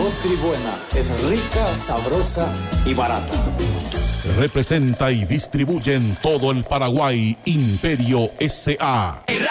Nutribuena es rica, sabrosa y barata. Representa y distribuye en todo el Paraguay Imperio S.A.